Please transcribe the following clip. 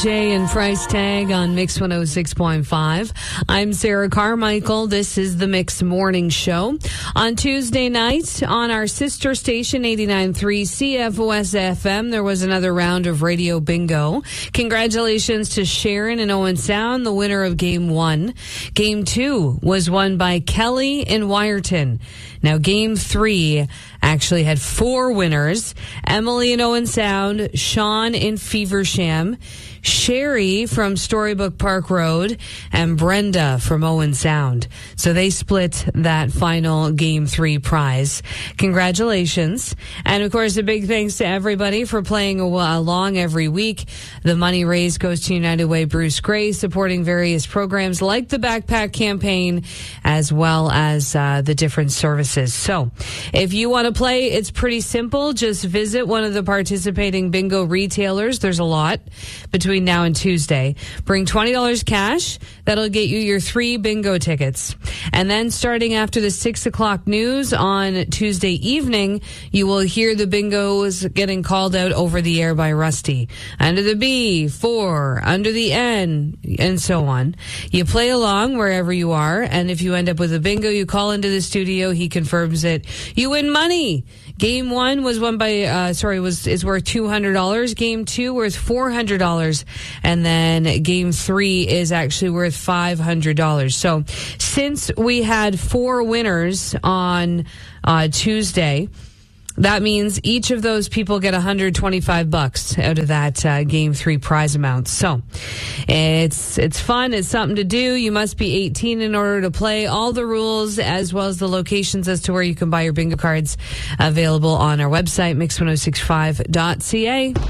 Jay and Price Tag on Mix 106.5. I'm Sarah Carmichael. This is the Mix Morning Show. On Tuesday night, on our sister station, 89.3 CFOS FM, there was another round of radio bingo. Congratulations to Sharon and Owen Sound, the winner of Game 1. Game 2 was won by Kelly in Wyerton. Now, Game 3 actually had 4 winners. Emily in Owen Sound, Sean in Feversham, Sherry from Storybook Park Road, and Brenda from Owen Sound. So they split that final Game 3 prize. Congratulations. And of course, a big thanks to everybody for playing along every week. The money raised goes to United Way Bruce Gray, supporting various programs like the Backpack Campaign, as well as the different services. So if you want to play, it's pretty simple. Just visit one of the participating bingo retailers. There's a lot between now and Tuesday. Bring $20 cash. That'll get you your 3 bingo tickets. And then starting after the 6 o'clock news on Tuesday evening, you will hear the bingos getting called out over the air by Rusty. Under the B, 4, under the N, and so on. You play along wherever you are, and if you end up with a bingo, you call into the studio, he confirms it. You win money. Game 1 was won by, is worth $200. Game 2 worth $400. And then Game 3 is actually worth $500. So since we had 4 winners on Tuesday, that means each of those people get $125 out of that Game 3 prize amount. So it's fun. It's something to do. You must be 18 in order to play. All the rules as well as the locations as to where you can buy your bingo cards available on our website, mix1065.ca.